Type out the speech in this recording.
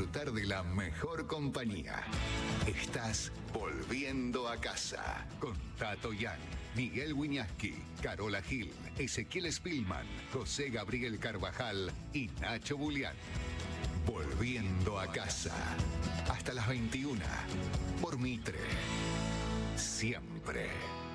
disfrutar de la mejor compañía. Estás volviendo a casa con Tato Yan, Miguel Wiñaski, Carola Gil, Ezequiel Spillman, José Gabriel Carvajal y Nacho Bulián. Volviendo a casa. Hasta las 21 por Mitre. Siempre.